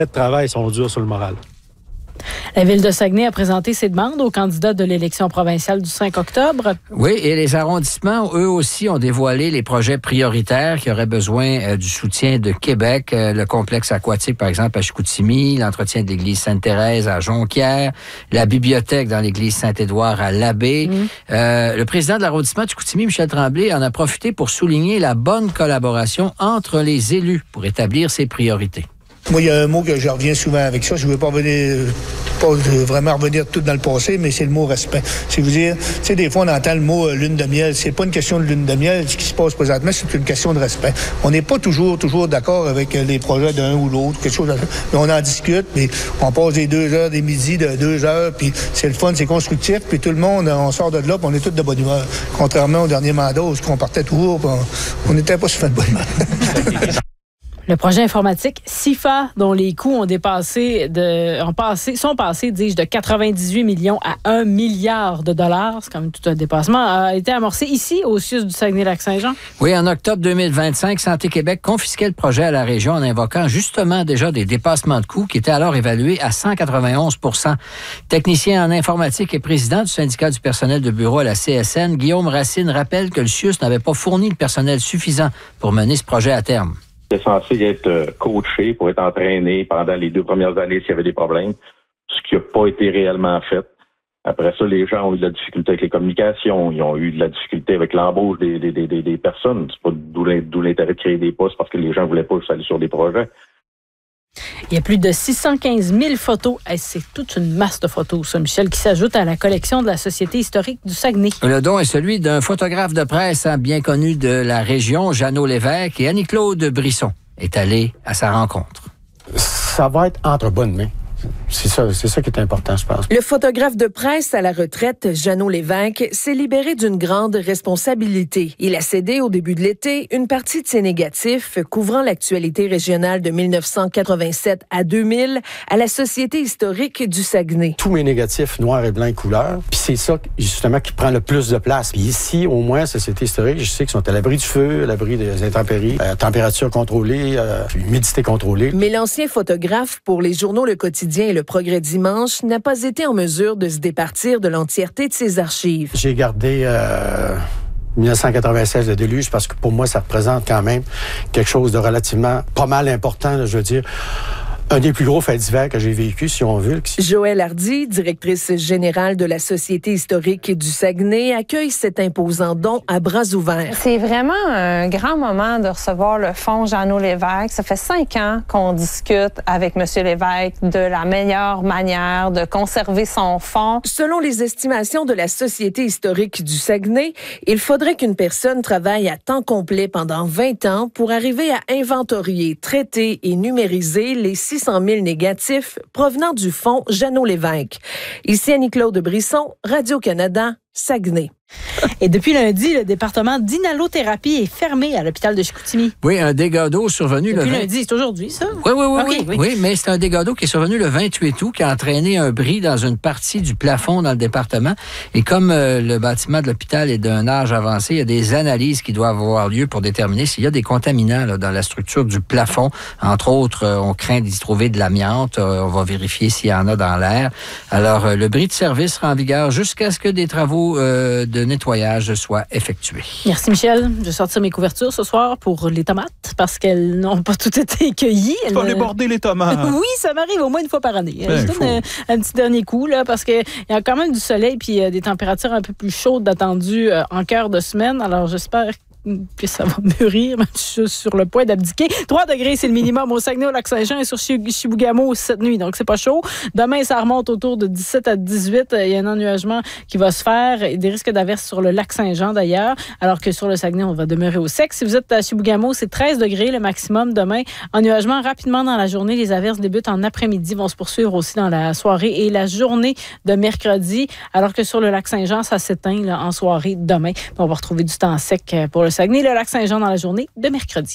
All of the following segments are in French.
de travail sont durs sur le moral. La Ville de Saguenay a présenté ses demandes aux candidats de l'élection provinciale du 5 octobre. Oui, et les arrondissements, eux aussi, ont dévoilé les projets prioritaires qui auraient besoin du soutien de Québec. Le complexe aquatique, par exemple, à Chicoutimi, l'entretien de l'église Sainte-Thérèse à Jonquière, la bibliothèque dans l'église Saint-Édouard à Labbé. Le président de l'arrondissement de Chicoutimi, Michel Tremblay, en a profité pour souligner la bonne collaboration entre les élus pour établir ses priorités. Moi, il y a un mot que je reviens souvent avec ça. Je ne veux pas vraiment revenir tout dans le passé, mais c'est le mot respect. C'est vous dire, tu sais, des fois, on entend le mot lune de miel. C'est pas une question de lune de miel. Ce qui se passe présentement, c'est une question de respect. On n'est pas toujours d'accord avec les projets d'un ou l'autre, quelque chose. Mais on en discute, puis on passe des 2 heures, des midis de 2 heures, puis c'est le fun, c'est constructif, puis tout le monde, on sort de là, puis on est tous de bonne humeur. Contrairement au dernier mandat où on partait toujours, puis on n'était pas super de bonne humeur. Le projet informatique SIFA, dont les coûts sont passés, dis-je, de 98 millions à 1 milliard de dollars, c'est quand même tout un dépassement, a été amorcé ici, au CIUS du Saguenay-Lac-Saint-Jean. Oui, en octobre 2025, Santé Québec confisquait le projet à la région en invoquant justement déjà des dépassements de coûts qui étaient alors évalués à 191 %. Technicien en informatique et président du syndicat du personnel de bureau à la CSN, Guillaume Racine rappelle que le CIUS n'avait pas fourni le personnel suffisant pour mener ce projet à terme. Était censé être coaché pour être entraîné pendant les 2 premières années s'il y avait des problèmes, ce qui n'a pas été réellement fait. Après ça, les gens ont eu de la difficulté avec les communications, ils ont eu de la difficulté avec l'embauche des personnes. C'est pas d'où l'intérêt de créer des postes parce que les gens ne voulaient pas aller sur des projets. Il y a plus de 615 000 photos. C'est toute une masse de photos, ça, Michel, qui s'ajoute à la collection de la Société historique du Saguenay. Le don est celui d'un photographe de presse bien connu de la région, Jeannot Lévesque, et Annie-Claude Brisson est allée à sa rencontre. Ça va être entre bonnes mains. C'est ça qui est important, je pense. Le photographe de presse à la retraite, Jeannot Lévesque, s'est libéré d'une grande responsabilité. Il a cédé au début de l'été une partie de ses négatifs couvrant l'actualité régionale de 1987 à 2000 à la Société historique du Saguenay. Tous mes négatifs, noir et blanc couleur, puis c'est ça, justement, qui prend le plus de place. Puis ici, au moins, Société historique, je sais qu'ils sont à l'abri du feu, à l'abri des intempéries, température contrôlée, humidité contrôlée. Mais l'ancien photographe pour les journaux Le Quotidien et Le Progrès dimanche n'a pas été en mesure de se départir de l'entièreté de ses archives. J'ai gardé 1996 de déluge parce que pour moi, ça représente quand même quelque chose de relativement pas mal important, là, je veux dire. Un des plus gros faits divers que j'ai vécu, si on veut. Joëlle Hardy, directrice générale de la Société historique du Saguenay, accueille cet imposant don à bras ouverts. C'est vraiment un grand moment de recevoir le fonds Jeannot Lévesque. Ça fait 5 ans qu'on discute avec M. Lévesque de la meilleure manière de conserver son fonds. Selon les estimations de la Société historique du Saguenay, il faudrait qu'une personne travaille à temps complet pendant 20 ans pour arriver à inventorier, traiter et numériser les 600 000 négatifs provenant du fonds Jeannot Lévesque. Ici Annie-Claude Brisson, Radio-Canada, Saguenay. Et depuis lundi, le département d'inhalothérapie est fermé à l'hôpital de Chicoutimi. Oui, un dégât d'eau survenu depuis lundi, c'est aujourd'hui, ça? Oui, mais c'est un dégât d'eau qui est survenu le 28 août, qui a entraîné un bris dans une partie du plafond dans le département. Et comme le bâtiment de l'hôpital est d'un âge avancé, il y a des analyses qui doivent avoir lieu pour déterminer s'il y a des contaminants là, dans la structure du plafond. Entre autres, on craint d'y trouver de l'amiante. On va vérifier s'il y en a dans l'air. Alors, le bris de service sera en vigueur jusqu'à ce que des travaux de nettoyage soient effectués. Merci, Michel. Je vais sortir mes couvertures ce soir pour les tomates parce qu'elles n'ont pas toutes été cueillies. Tu vas les border, les tomates. Oui, ça m'arrive au moins une fois par année. Je donne un petit dernier coup là, parce qu'il y a quand même du soleil et des températures un peu plus chaudes attendues en cœur de semaine. Alors, j'espère que ça va mûrir, même si je suis sur le point d'abdiquer. 3 degrés, c'est le minimum au Saguenay, au Lac-Saint-Jean et sur Chibougamau cette nuit. Donc, c'est pas chaud. Demain, ça remonte autour de 17 à 18. Il y a un ennuagement qui va se faire et des risques d'averses sur le Lac-Saint-Jean, d'ailleurs, alors que sur le Saguenay, on va demeurer au sec. Si vous êtes à Chibougamau, c'est 13 degrés le maximum demain. Ennuagement rapidement dans la journée. Les averses débutent en après-midi, vont se poursuivre aussi dans la soirée et la journée de mercredi, alors que sur le Lac-Saint-Jean, ça s'éteint là, en soirée demain. On va retrouver du temps sec pour le Saguenay, le Lac-Saint-Jean dans la journée de mercredi.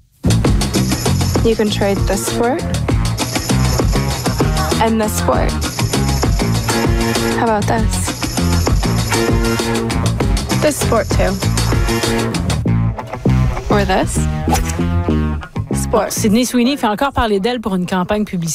You can trade this sport and this sport. How about this? This sport too. Or this? Sport. Sydney Sweeney fait encore parler d'elle pour une campagne publicitaire.